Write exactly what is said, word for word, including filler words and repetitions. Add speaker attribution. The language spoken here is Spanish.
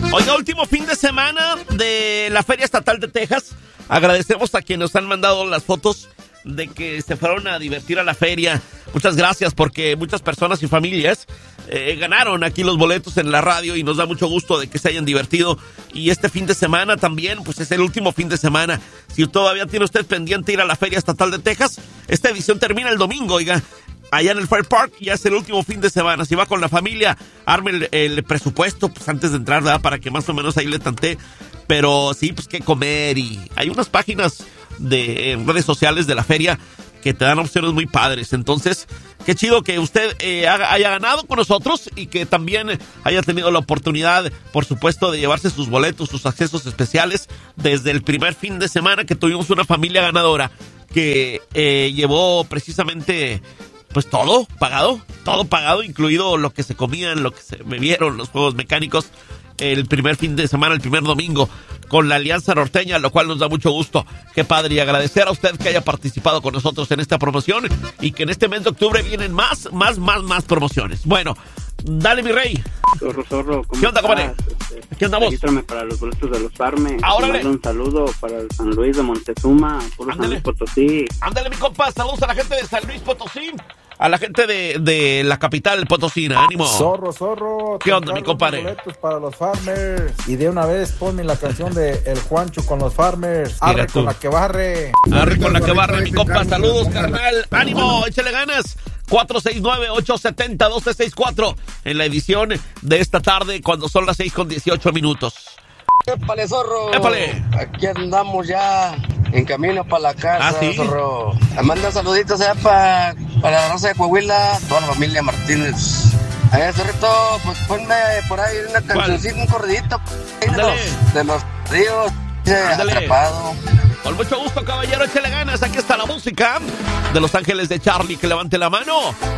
Speaker 1: Oiga, último fin de semana de la Feria Estatal de Texas. Agradecemos a quienes nos han mandado las fotos de que se fueron a divertir a la feria. Muchas gracias, porque muchas personas y familias eh, ganaron aquí los boletos en la radio y nos da mucho gusto de que se hayan divertido. Y este fin de semana también, pues es el último fin de semana. Si todavía tiene usted pendiente ir a la Feria Estatal de Texas, esta edición termina el domingo, oiga. Allá en el Fair Park ya es el último fin de semana. Si va con la familia, arme el, el presupuesto pues antes de entrar, ¿verdad? Para que más o menos ahí le tantee. Pero sí, pues qué comer. Y hay unas páginas de en redes sociales de la feria que te dan opciones muy padres. Entonces, qué chido que usted eh, haga, haya ganado con nosotros y que también haya tenido la oportunidad, por supuesto, de llevarse sus boletos, sus accesos especiales desde el primer fin de semana que tuvimos una familia ganadora que eh, llevó precisamente... Pues todo pagado, todo pagado, incluido lo que se comían, lo que se bebieron, los juegos mecánicos, el primer fin de semana, el primer domingo, con la Alianza Norteña, lo cual nos da mucho gusto. Qué padre, y agradecer a usted que haya participado con nosotros en esta promoción y que en este mes de octubre vienen más, más, más, más promociones. Bueno, dale, mi rey.
Speaker 2: Zorro, zorro, ¿cómo
Speaker 1: ¿Qué onda, compadre?
Speaker 2: estás?
Speaker 1: ¿Qué andamos?
Speaker 2: Regístrame para los boletos de los Farmes.
Speaker 1: Ahora
Speaker 2: Un saludo para el San Luis de Montezuma, puro San Luis Potosí.
Speaker 1: Ándale, mi compa, saludos a la gente de San Luis Potosí, a la gente de, de la capital potosina, ánimo.
Speaker 3: Zorro, zorro.
Speaker 1: ¿Qué onda, mi compadre?
Speaker 3: Boletos para los Farmers. Y de una vez ponme la canción de El Juancho con los Farmers. Arre con la que barre.
Speaker 1: Arre con la que barre, mi compa. Saludos, carnal. Ánimo, échale ganas. cuatro seis nueve, ocho siete cero, uno dos seis cuatro en la edición de esta tarde cuando son las seis con dieciocho minutos.
Speaker 4: ¡Épale, zorro!
Speaker 1: ¡Épale!
Speaker 4: Aquí andamos ya en camino para la casa,
Speaker 1: ¿Ah, sí?
Speaker 4: zorro. Me manda saluditos allá para pa la Rosa de Coahuila, toda la familia Martínez. Allá, zorrito, pues ponme por ahí una cancioncita, un corridito de los, de los ríos,
Speaker 1: Ándale.
Speaker 4: Atrapado.
Speaker 1: Con mucho gusto, caballero, échale ganas. Aquí está la música de Los Ángeles de Charlie. Que levante la mano.